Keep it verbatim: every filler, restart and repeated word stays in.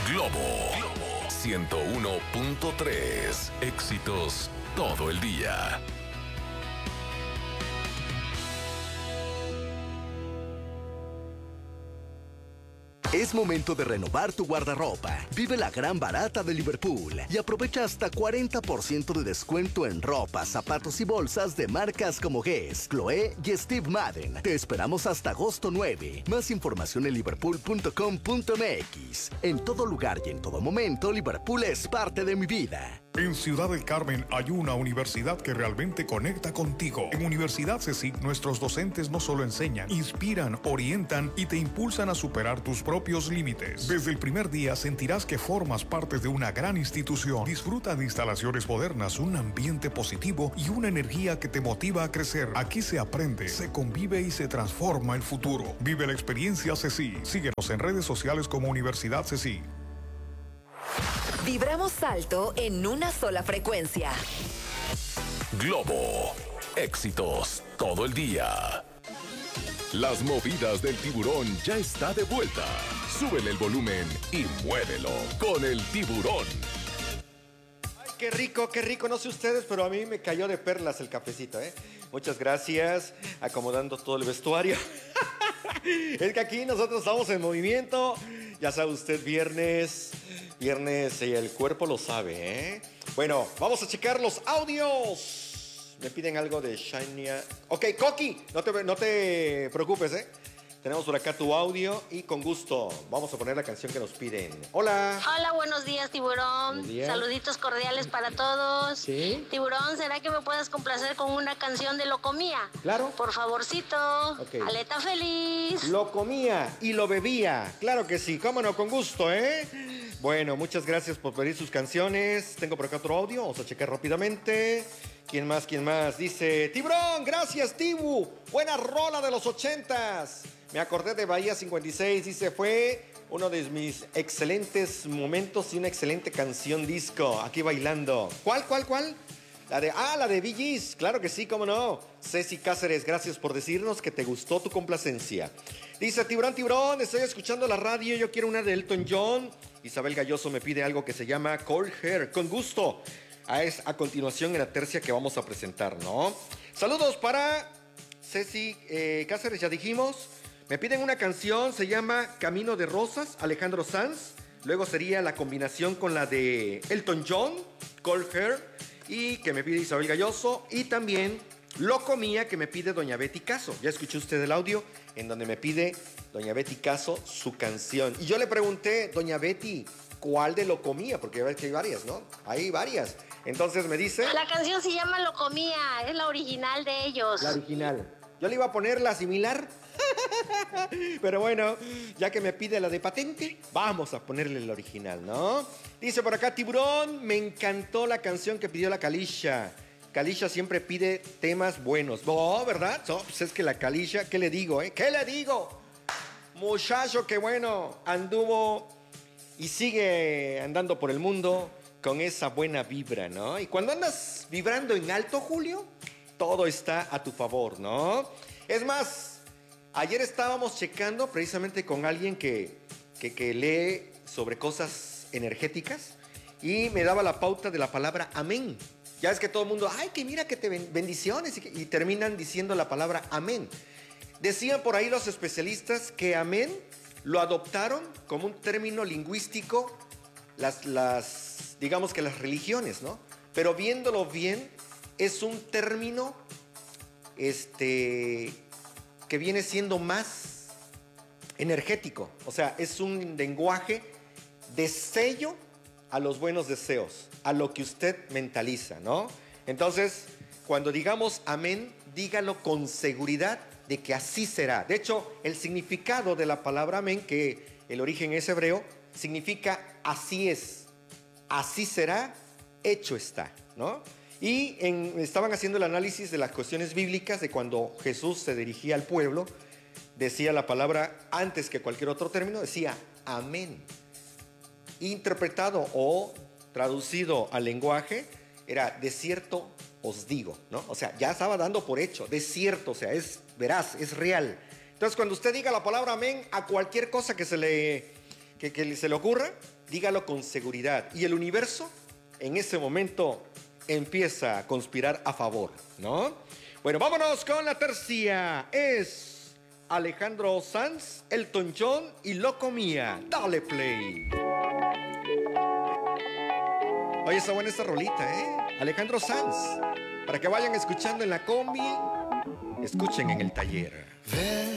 Globo ciento uno punto tres. Éxitos todo el día. Es momento de renovar tu guardarropa. Vive la gran barata de Liverpool y aprovecha hasta cuarenta por ciento de descuento en ropa, zapatos y bolsas de marcas como Guess, Chloé y Steve Madden. Te esperamos hasta agosto nueve. Más información en liverpool punto com punto m x. En todo lugar y en todo momento, Liverpool es parte de mi vida. En Ciudad del Carmen hay una universidad que realmente conecta contigo. En Universidad CECIC, nuestros docentes no solo enseñan, inspiran, orientan y te impulsan a superar tus propios límites. Desde el primer día sentirás que formas parte de una gran institución. Disfruta de instalaciones modernas, un ambiente positivo y una energía que te motiva a crecer. Aquí se aprende, se convive y se transforma el futuro. Vive la experiencia CECIC. Síguenos en redes sociales como Universidad CECIC. Vibramos alto en una sola frecuencia. Globo. Éxitos todo el día. Las movidas del tiburón ya está de vuelta. Súbele el volumen y muévelo con el tiburón. Ay, qué rico, qué rico. No sé ustedes, pero a mí me cayó de perlas el cafecito, ¿eh? Muchas gracias. Acomodando todo el vestuario. Es que aquí nosotros estamos en movimiento. Ya sabe usted, viernes. Viernes y el cuerpo lo sabe, ¿eh? Bueno, vamos a checar los audios. Me piden algo de Shania. Ok, Coqui, no te, no te preocupes, ¿eh? Tenemos por acá tu audio y con gusto vamos a poner la canción que nos piden. Hola. Hola, buenos días, Tiburón. Buenos días. Saluditos cordiales para todos. Sí. Tiburón, ¿será que me puedes complacer con una canción de Locomía? Claro. Por favorcito. Ok. Aleta feliz. Lo comía y lo bebía. Claro que sí, cómo no, con gusto, ¿eh? Bueno, muchas gracias por pedir sus canciones. Tengo por acá otro audio, vamos a checar rápidamente. ¿Quién más, quién más? Dice, Tiburón, gracias, Tibu. Buena rola de los ochentas. Me acordé de Bahía cincuenta y seis, dice, fue uno de mis excelentes momentos y una excelente canción disco, aquí bailando. ¿Cuál, cuál, cuál? La de, ah, la de Bee Gees, claro que sí, cómo no. Ceci Cáceres, gracias por decirnos que te gustó tu complacencia. Dice, Tiburón, Tiburón, estoy escuchando la radio, yo quiero una de Elton John. Isabel Galloso me pide algo que se llama Cold Hair, con gusto. A, es, a continuación en la tercia que vamos a presentar, ¿no? Saludos para Ceci eh, Cáceres, ya dijimos. Me piden una canción, se llama Camino de Rosas, Alejandro Sanz. Luego sería la combinación con la de Elton John, Cold Hair, y que me pide Isabel Galloso. Y también Loco Mía, que me pide Doña Betty Caso. Ya escuchó usted el audio en donde me pide Doña Betty Caso su canción. Y yo le pregunté, Doña Betty, ¿cuál de Locomía? Porque ya ves que hay varias, ¿no? Hay varias. Entonces me dice... La canción se llama Locomía, es la original de ellos. La original. Yo le iba a poner la similar. Pero bueno, ya que me pide la de patente, vamos a ponerle la original, ¿no? Dice por acá, Tiburón, me encantó la canción que pidió la Kalisha. Kalisha siempre pide temas buenos. No, ¿verdad? No, pues es que la Kalisha, ¿qué le digo, eh? ¿Qué le digo? Muchacho, qué bueno, anduvo y sigue andando por el mundo con esa buena vibra, ¿no? Y cuando andas vibrando en alto, Julio, todo está a tu favor, ¿no? Es más, ayer estábamos checando precisamente con alguien que, que, que lee sobre cosas energéticas y me daba la pauta de la palabra amén. Ya es que todo el mundo, ay, que mira que te bendiciones, y, que, y terminan diciendo la palabra amén. Decían por ahí los especialistas que amén lo adoptaron como un término lingüístico las, las, digamos que las religiones, ¿no? Pero viéndolo bien, es un término este, que viene siendo más energético. O sea, es un lenguaje de sello a los buenos deseos, a lo que usted mentaliza, ¿no? Entonces, cuando digamos amén, dígalo con seguridad de que así será. De hecho, el significado de la palabra amén, que el origen es hebreo, significa así es, así será, hecho está, ¿no? Y en, estaban haciendo el análisis de las cuestiones bíblicas de cuando Jesús se dirigía al pueblo, decía la palabra antes que cualquier otro término, decía amén. Interpretado o traducido al lenguaje, era de cierto os digo, ¿no? O sea, ya estaba dando por hecho, de cierto, o sea, es veraz, es real. Entonces, cuando usted diga la palabra amén a cualquier cosa que se le que, que se le ocurra, dígalo con seguridad. Y el universo, en ese momento, empieza a conspirar a favor, ¿no? Bueno, vámonos con la tercia. Es Alejandro Sanz, Elton John y Loco Mía. Dale play. Oye, está buena esta rolita, ¿eh? Alejandro Sanz. Para que vayan escuchando en la combi, escuchen en el taller.